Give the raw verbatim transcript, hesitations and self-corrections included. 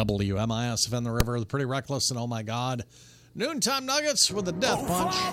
W M I S F in the River, the Pretty Reckless, and Oh My God. Noontime Nuggets with the Death Punch.